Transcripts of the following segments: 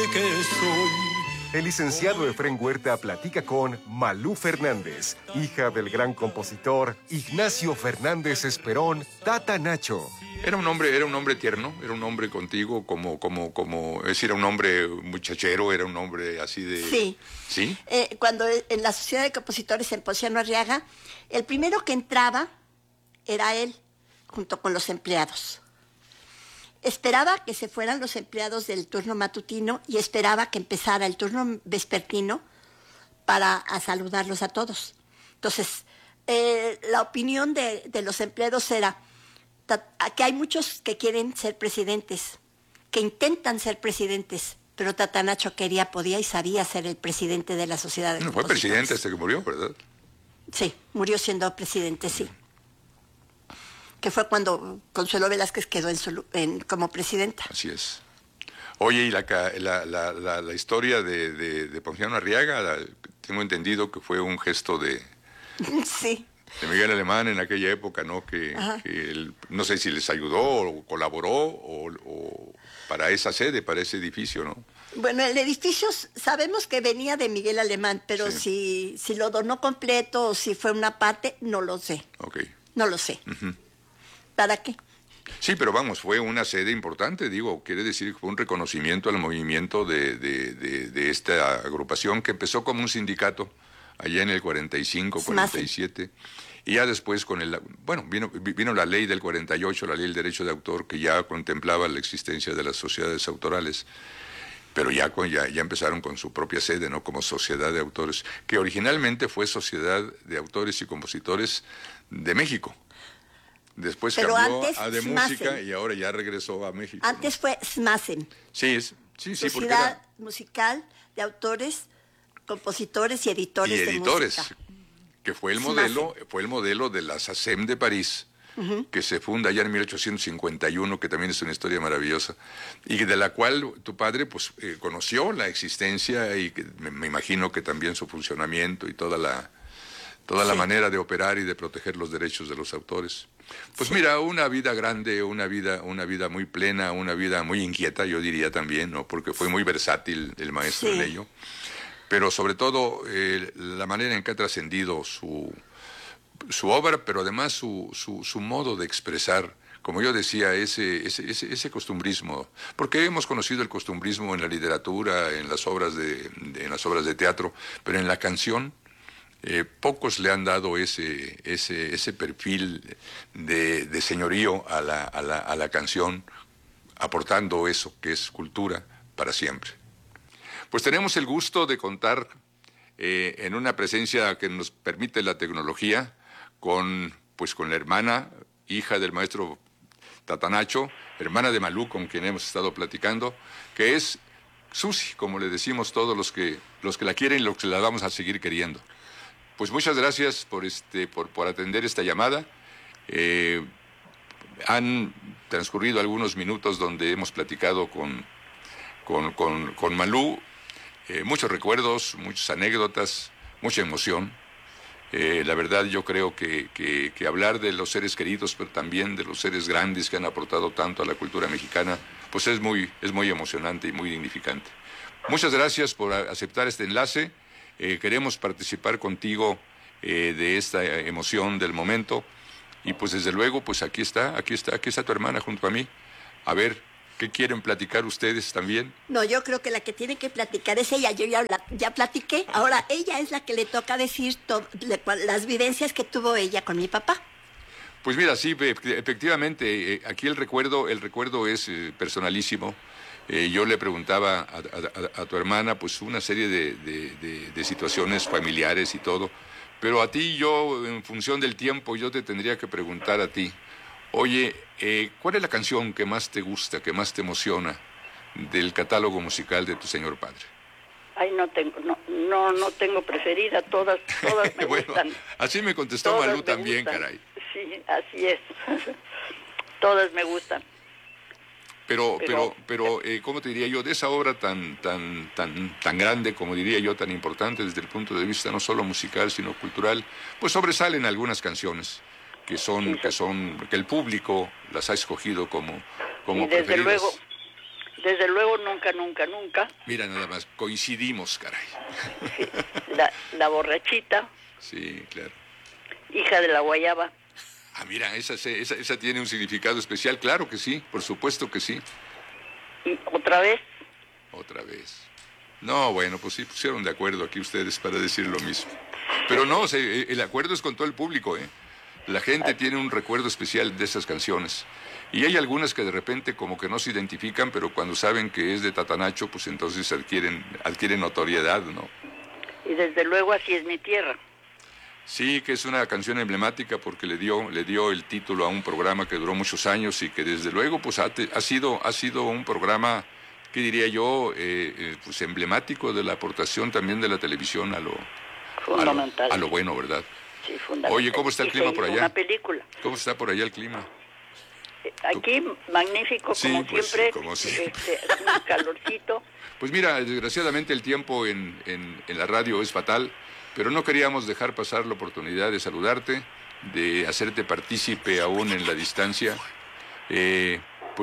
que soy. El licenciado Efrén Huerta platica con Malú Fernández, hija del gran compositor Ignacio Fernández Esperón, Tata Nacho. Era un hombre tierno, era un hombre contigo, es decir, era un hombre muchachero, era un hombre así de... Sí. ¿Sí? Cuando en la Sociedad de Compositores en Ponciano Arriaga, el primero que entraba era él, junto con los empleados. Esperaba que se fueran los empleados del turno matutino y esperaba que empezara el turno vespertino para saludarlos a todos. Entonces, la opinión de los empleados era que hay muchos que quieren ser presidentes, que intentan ser presidentes, pero Tata Nacho quería, podía y sabía ser el presidente de la Sociedad de Compositores. Fue presidente hasta que murió, ¿verdad? Sí, murió siendo presidente, sí. Que fue cuando Consuelo Velázquez quedó como presidenta. Así es. Oye, y la historia de Ponciano Arriaga, tengo entendido que fue un gesto de Miguel Alemán en aquella época, ¿no? Que él, no sé si les ayudó o colaboró o para esa sede, para ese edificio, ¿no? Bueno, el edificio sabemos que venía de Miguel Alemán, pero si lo donó completo o si fue una parte, no lo sé. Okay. No lo sé. Uh-huh. ¿Para qué? Sí, pero vamos, fue una sede importante, digo, quiere decir que fue un reconocimiento al movimiento de esta agrupación que empezó como un sindicato allá en el 45, 47, y ya después vino la ley del 48, la ley del derecho de autor, que ya contemplaba la existencia de las sociedades autorales, pero ya empezaron con su propia sede, ¿no? Como sociedad de autores, que originalmente fue Sociedad de Autores y Compositores de México. Después cambió a de música y ahora ya regresó a México. Antes fue SMACEM. Sí, Sociedad Musical de Autores, Compositores y Editores de Música. Que fue el modelo de la SACEM de París, que se funda ya en 1851, que también es una historia maravillosa, y de la cual tu padre conoció la existencia y que me imagino que también su funcionamiento y toda la manera de operar y de proteger los derechos de los autores. Pues mira, una vida grande, una vida muy plena, una vida muy inquieta, yo diría también, ¿no? Porque fue muy versátil el maestro en ello. Pero sobre todo la manera en que ha trascendido su obra, pero además su modo de expresar, como yo decía, ese costumbrismo. Porque hemos conocido el costumbrismo en la literatura, en las obras de teatro, pero en la canción pocos le han dado ese perfil de señorío a la canción, aportando eso que es cultura para siempre. Pues tenemos el gusto de contar en una presencia que nos permite la tecnología con la hermana, hija del maestro Tata Nacho, hermana de Malú, con quien hemos estado platicando, que es Susi, como le decimos todos los que la quieren y los que la vamos a seguir queriendo. Pues muchas gracias por atender esta llamada. Han transcurrido algunos minutos donde hemos platicado con Malú, muchos recuerdos, muchas anécdotas, mucha emoción. La verdad yo creo que hablar de los seres queridos, pero también de los seres grandes que han aportado tanto a la cultura mexicana, pues es muy emocionante y muy dignificante. Muchas gracias por aceptar este enlace. Queremos participar contigo de esta emoción del momento y pues desde luego pues aquí está tu hermana junto a mí. A ver, ¿qué quieren platicar ustedes también? No, yo creo que la que tiene que platicar es ella. Yo ya platiqué. Ahora ella es la que le toca decir las vivencias que tuvo ella con mi papá. Pues mira, sí, efectivamente, aquí el recuerdo es personalísimo. Yo le preguntaba a tu hermana pues una serie de situaciones familiares y todo, pero a ti yo, en función del tiempo, yo te tendría que preguntar a ti, oye, ¿cuál es la canción que más te gusta, que más te emociona del catálogo musical de tu señor padre? Ay, no tengo preferida, todas me gustan. Así me contestó todas Malú también, gustan. Caray. Sí, así es. Todas me gustan. Pero ¿cómo te diría yo? De esa obra tan grande, como diría yo, tan importante desde el punto de vista no solo musical, sino cultural, pues sobresalen algunas canciones que el público las ha escogido como y desde preferidas. Luego, Desde luego, nunca, nunca, nunca. Mira, nada más, coincidimos, caray. Sí. La borrachita, Sí, claro. hija de la guayaba. Ah, mira, esa tiene un significado especial, claro que sí, por supuesto que sí. Y otra vez, Otra vez. No, bueno, pues sí pusieron de acuerdo aquí ustedes para decir lo mismo. Pero no, el acuerdo es con todo el público, ¿eh? La gente tiene un recuerdo especial de esas canciones. Y hay algunas que de repente como que no se identifican, pero cuando saben que es de Tatanacho, pues entonces adquieren notoriedad, ¿no? y desde luego Así es mi tierra. Sí, que es una canción emblemática porque le dio el título a un programa que duró muchos años y que desde luego pues ha sido un programa, ¿qué diría yo? Pues emblemático de la aportación también de la televisión a Fundamental. lo bueno, ¿verdad? Sí, fundamental. Oye, ¿cómo está el Y clima se por hizo allá? una película. ¿Cómo está por allá el clima? Aquí, magnífico, Sí, como pues, siempre. como siempre. Un calorcito. Pues mira, desgraciadamente el tiempo en la radio es fatal, pero no queríamos dejar pasar la oportunidad de saludarte, de hacerte partícipe aún en la distancia. En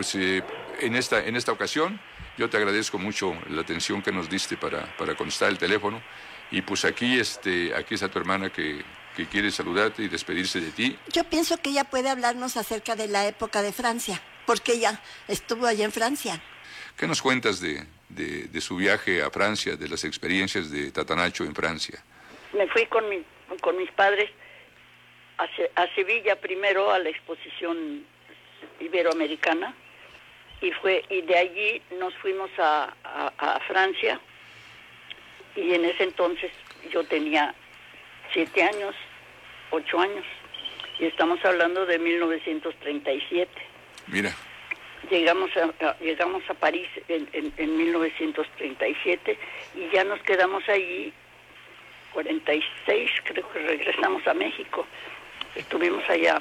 esta ocasión yo te agradezco mucho la atención que nos diste para contestar el teléfono y pues aquí está tu hermana que quiere saludarte y despedirse de ti. Yo pienso que ella puede hablarnos acerca de la época de Francia, porque ella estuvo allá en Francia. ¿Qué nos cuentas de su viaje a Francia, de las experiencias de Tatanacho en Francia? Me fui con mis padres a Sevilla primero a la exposición iberoamericana y de allí nos fuimos a Francia y en ese entonces yo tenía 7 años, 8 años y estamos hablando de 1937. Mira. Llegamos a París en 1937 y ya nos quedamos allí 46, creo que regresamos a México. Estuvimos allá.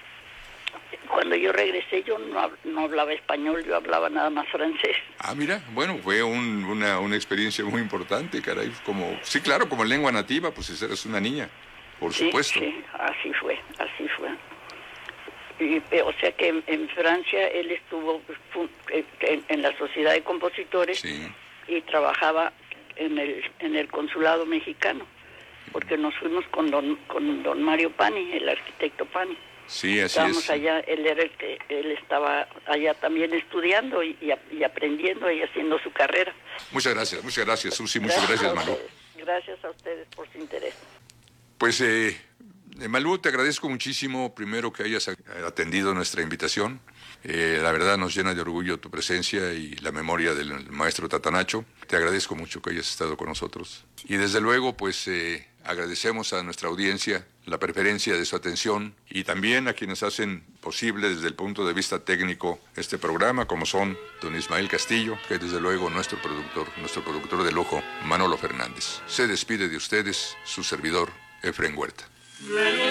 Cuando yo regresé yo no hablaba español, yo hablaba nada más francés. Ah, mira, bueno, fue una experiencia muy importante, caray. Sí, claro, como lengua nativa, pues eres una niña, por supuesto. Sí, así fue. O sea que en Francia él estuvo en la Sociedad de Compositores sí. Y trabajaba en el consulado mexicano, porque nos fuimos con don Mario Pani, el arquitecto Pani. Sí, así Estábamos es. allá, él estaba allá también estudiando y aprendiendo y haciendo su carrera. Muchas gracias, Susi, muchas gracias, Malú. Gracias a ustedes por su interés. Pues, Malú, te agradezco muchísimo, primero, que hayas atendido nuestra invitación. La verdad nos llena de orgullo tu presencia y la memoria del maestro Tatanacho. Te agradezco mucho que hayas estado con nosotros. Y desde luego, pues, agradecemos a nuestra audiencia la preferencia de su atención y también a quienes hacen posible desde el punto de vista técnico este programa, como son don Ismael Castillo, que desde luego nuestro productor de lujo, Manolo Fernández. Se despide de ustedes su servidor, Efren Huerta.